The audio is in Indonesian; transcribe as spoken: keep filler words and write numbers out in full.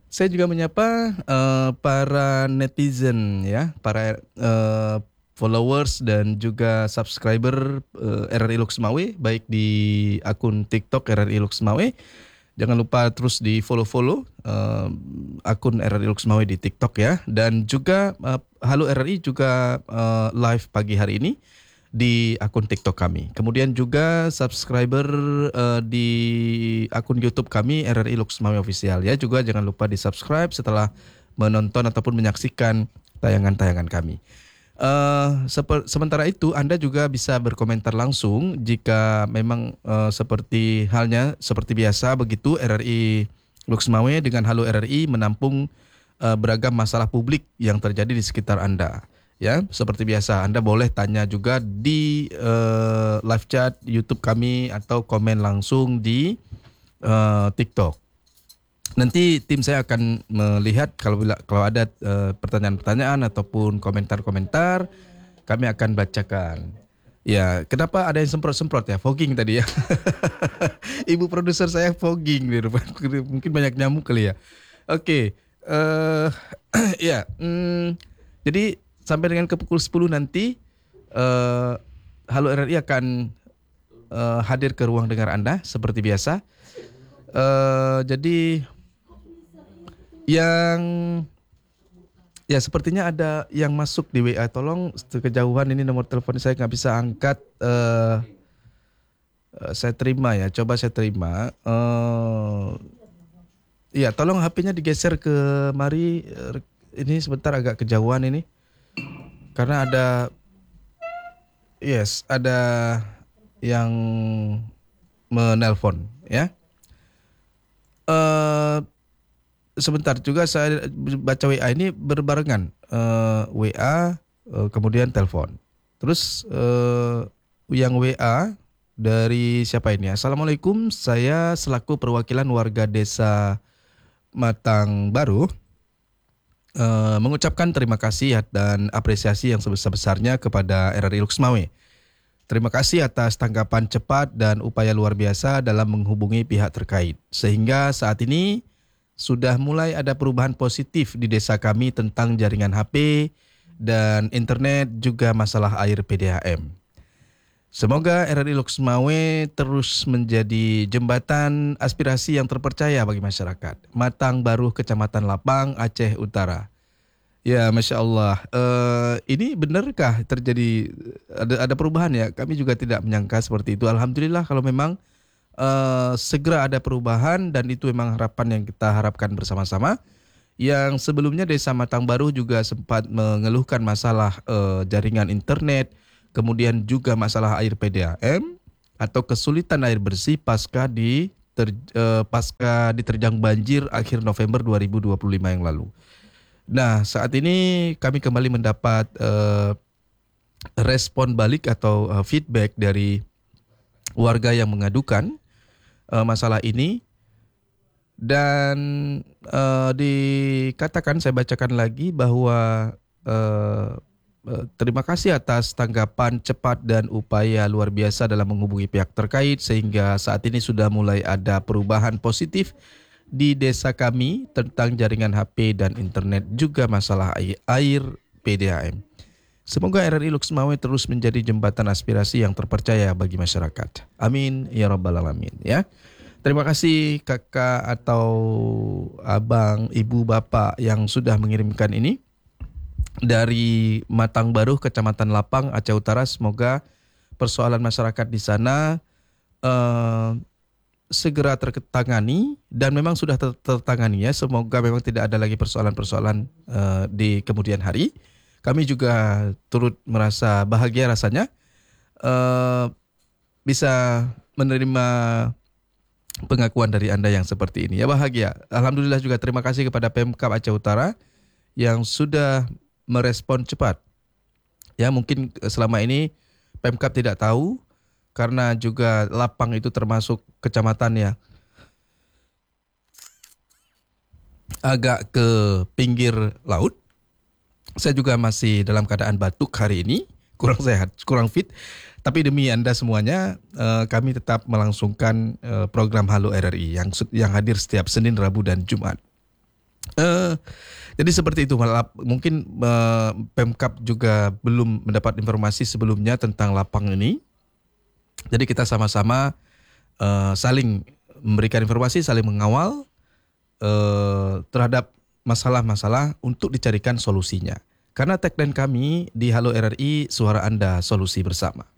Saya juga menyapa uh, para netizen ya, para uh, followers dan juga subscriber uh, R R I Lux Mawe baik di akun TikTok R R I Lux Mawe. Jangan lupa terus di follow-follow uh, akun R R I Lux Mawe di TikTok ya, dan juga uh, Halo R R I juga uh, live pagi hari ini di akun TikTok kami. Kemudian juga subscriber uh, di akun YouTube kami R R I Lux Mawe Official ya. Juga jangan lupa di-subscribe setelah menonton ataupun menyaksikan tayangan-tayangan kami. Uh, seper, sementara itu Anda juga bisa berkomentar langsung jika memang uh, seperti halnya seperti biasa begitu R R I Lux Mawe dengan Halo R R I menampung uh, beragam masalah publik yang terjadi di sekitar Anda. Ya, seperti biasa Anda boleh tanya juga di uh, live chat YouTube kami atau komen langsung di uh, TikTok. Nanti tim saya akan melihat kalau bila, kalau ada uh, pertanyaan-pertanyaan ataupun komentar-komentar, kami akan bacakan. Ya, kenapa ada yang semprot-semprot ya? Fogging tadi ya. Ibu produser saya fogging di rumah. Mungkin banyak nyamuk kali ya. Oke, uh, ya. Hmm, jadi sampai dengan ke pukul sepuluh nanti, uh, Halo R R I akan uh, hadir ke ruang dengar Anda seperti biasa. Uh, jadi yang ya sepertinya ada yang masuk di W A. Tolong kejauhan ini nomor telepon saya nggak bisa angkat. Uh, uh, saya terima ya. Coba saya terima. Uh, ya tolong H P-nya digeser ke mari. Uh, ini sebentar agak kejauhan ini. Karena ada yes ada yang menelpon ya. Uh, Sebentar juga saya baca W A ini berbarengan, uh, W A uh, kemudian telepon. Terus uh, yang W A dari siapa ini? Assalamualaikum, saya selaku perwakilan warga desa Matang Baru uh, mengucapkan terima kasih dan apresiasi yang sebesar-besarnya kepada R R I Lux Mawe. Terima kasih atas tanggapan cepat dan upaya luar biasa dalam menghubungi pihak terkait. Sehingga saat ini sudah mulai ada perubahan positif di desa kami tentang jaringan H P dan internet juga masalah air P D A M. Semoga R R I Lux Mawe terus menjadi jembatan aspirasi yang terpercaya bagi masyarakat. Matang Baru, Kecamatan Lapang, Aceh Utara. Ya, Masya Allah. Uh, ini benarkah terjadi ada, ada perubahan ya? Kami juga tidak menyangka seperti itu. Alhamdulillah kalau memang Uh, segera ada perubahan dan itu memang harapan yang kita harapkan bersama-sama. Yang sebelumnya Desa Matang Baru juga sempat mengeluhkan masalah uh, jaringan internet, kemudian juga masalah air P D A M atau kesulitan air bersih pasca di ter, uh, pasca diterjang banjir akhir November dua ribu dua puluh lima yang lalu. Nah, saat ini kami kembali mendapat uh, respon balik atau uh, feedback dari warga yang mengadukan Uh, masalah ini dan uh, dikatakan, saya bacakan lagi bahwa uh, uh, terima kasih atas tanggapan cepat dan upaya luar biasa dalam menghubungi pihak terkait sehingga saat ini sudah mulai ada perubahan positif di desa kami tentang jaringan H P dan internet juga masalah air, air P D A M. Semoga R R I Lux Mawe terus menjadi jembatan aspirasi yang terpercaya bagi masyarakat. Amin ya rabbal alamin ya. Terima kasih kakak atau abang, ibu, bapak yang sudah mengirimkan ini dari Matang Baru, Kecamatan Lapang, Aceh Utara. Semoga persoalan masyarakat di sana uh, segera tertangani dan memang sudah ter- tertangani ya. Semoga memang tidak ada lagi persoalan-persoalan uh, di kemudian hari. Kami juga turut merasa bahagia rasanya uh, bisa menerima pengakuan dari Anda yang seperti ini. Ya, bahagia. Alhamdulillah juga terima kasih kepada Pemkab Aceh Utara yang sudah merespon cepat. Ya, mungkin selama ini Pemkab tidak tahu karena juga Lapang itu termasuk kecamatan yang agak ke pinggir laut. Saya juga masih dalam keadaan batuk hari ini, kurang sehat, kurang fit. Tapi demi Anda semuanya, uh, kami tetap melangsungkan uh, program Halo R R I yang yang hadir setiap Senin, Rabu, dan Jumat. Eh, jadi seperti itu malah mungkin eh, Pemkab juga belum mendapat informasi sebelumnya tentang lapang ini. Jadi kita sama-sama eh, saling memberikan informasi, saling mengawal eh, terhadap masalah-masalah untuk dicarikan solusinya. Karena tagline kami di Halo R R I, suara Anda, solusi bersama.